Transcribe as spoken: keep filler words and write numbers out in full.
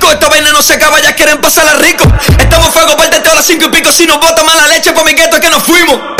pico. Esta vaina no se acaba, ya quieren pasarla rico. Estamos fuego, parte a las cinco y pico. Si nos bota mala leche, pa' mi gueto es que nos fuimos.